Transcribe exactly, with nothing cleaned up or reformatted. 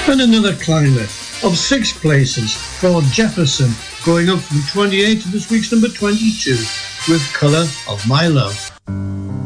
And another climber of six places, Ford Jefferson, going up from twenty-eight to this week's number twenty-two with Colour of My Love.